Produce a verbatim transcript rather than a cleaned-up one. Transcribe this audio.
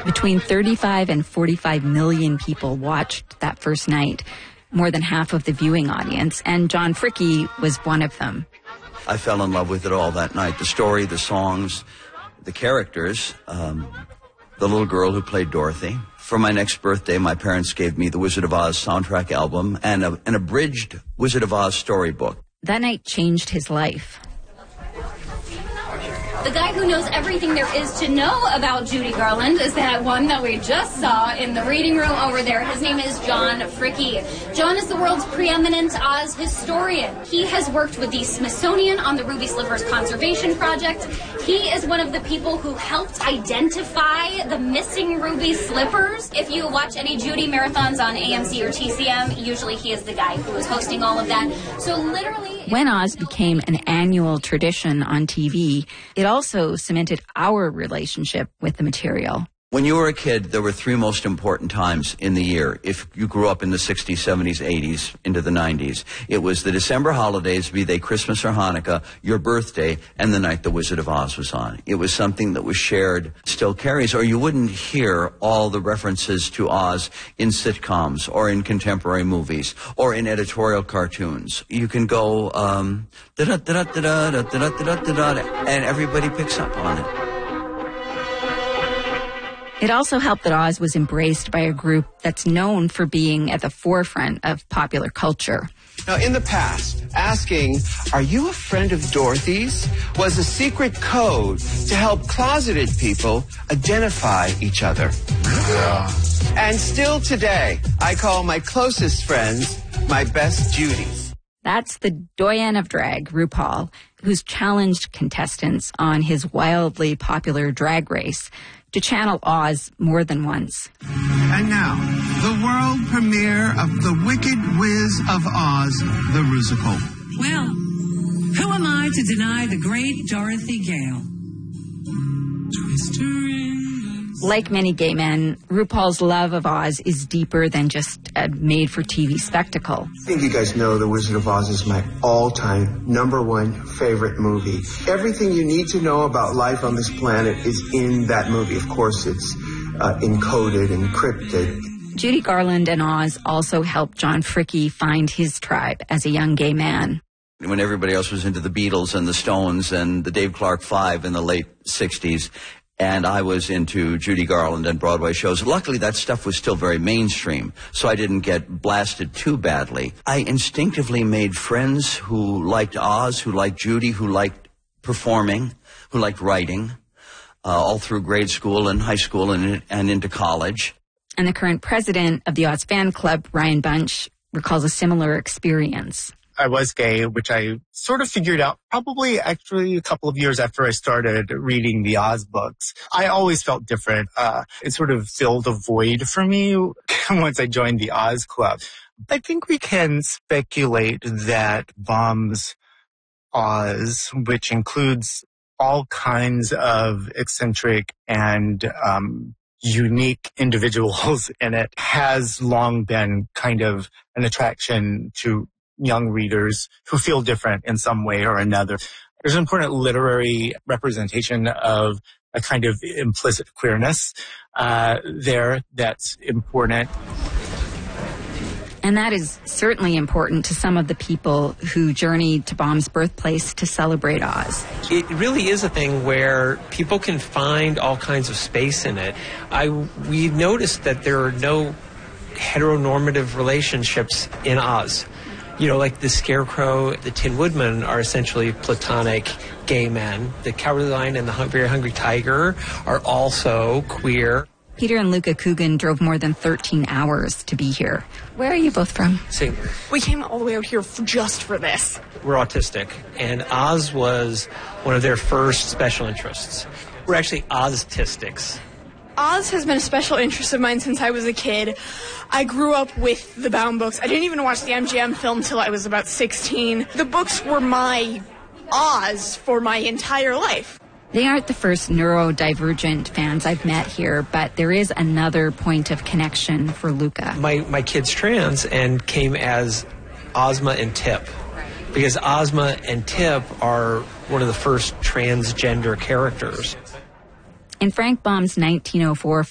Between thirty-five and forty-five million people watched that first night, more than half of the viewing audience, and John Fricke was one of them. I fell in love with it all that night. The story, the songs, the characters, um, the little girl who played Dorothy. For my next birthday, my parents gave me the Wizard of Oz soundtrack album and a, an abridged Wizard of Oz storybook. That night changed his life. The guy who knows everything there is to know about Judy Garland is that one that we just saw in the reading room over there. His name is John Fricke. John is the world's preeminent Oz historian. He has worked with the Smithsonian on the Ruby Slippers Conservation Project. He is one of the people who helped identify the missing ruby slippers. If you watch any Judy marathons on A M C or T C M, usually he is the guy who is hosting all of that. So literally... When Oz became an annual tradition on T V, it also cemented our relationship with the material. When you were a kid, there were three most important times in the year. If you grew up in the sixties, seventies, eighties, into the nineties, it was the December holidays, be they Christmas or Hanukkah, your birthday, and the night The Wizard of Oz was on. It was something that was shared, still carries, or you wouldn't hear all the references to Oz in sitcoms or in contemporary movies or in editorial cartoons. You can go, um, da-da-da-da-da-da-da-da-da-da, and everybody picks up on it. It also helped that Oz was embraced by a group that's known for being at the forefront of popular culture. Now, in the past, asking, "Are you a friend of Dorothy's?" was a secret code to help closeted people identify each other. Yeah. And still today, I call my closest friends my best Judys. That's the doyen of drag, RuPaul, who's challenged contestants on his wildly popular drag race to channel Oz more than once. And now, the world premiere of The Wicked Wiz of Oz, the musical. Well, who am I to deny the great Dorothy Gale? Like many gay men, RuPaul's love of Oz is deeper than just a made-for-T V spectacle. I think you guys know The Wizard of Oz is my all-time number one favorite movie. Everything you need to know about life on this planet is in that movie. Of course, it's uh, encoded, encrypted. Judy Garland and Oz also helped John Fricke find his tribe as a young gay man. When everybody else was into the Beatles and the Stones and the Dave Clark Five in the late sixties, and I was into Judy Garland and Broadway shows. Luckily, that stuff was still very mainstream, so I didn't get blasted too badly. I instinctively made friends who liked Oz, who liked Judy, who liked performing, who liked writing, uh, all through grade school and high school and, and into college. And the current president of the Oz Fan Club, Ryan Bunch, recalls a similar experience. I was gay, which I sort of figured out probably actually a couple of years after I started reading the Oz books. I always felt different. Uh, it sort of filled a void for me once I joined the Oz Club. I think we can speculate that Baum's Oz, which includes all kinds of eccentric and um, unique individuals in it, has long been kind of an attraction to young readers who feel different in some way or another. There's an important literary representation of a kind of implicit queerness uh, there that's important. And that is certainly important to some of the people who journeyed to Baum's birthplace to celebrate Oz. It really is a thing where people can find all kinds of space in it. I we noticed that there are no heteronormative relationships in Oz. You know, like the Scarecrow, the Tin Woodman are essentially platonic gay men. The Cowardly Lion and the Very Hungry Tiger are also queer. Peter and Luca Coogan drove more than thirteen hours to be here. Where are you both from? See, we came all the way out here for, just for this. We're autistic, and Oz was one of their first special interests. We're actually Oztistics. Oz has been a special interest of mine since I was a kid. I grew up with the Baum books. I didn't even watch the M G M film till I was about sixteen. The books were my Oz for my entire life. They aren't the first neurodivergent fans I've met here, but there is another point of connection for Luca. My, my kid's trans and came as Ozma and Tip, because Ozma and Tip are one of the first transgender characters. In Frank Baum's nineteen oh four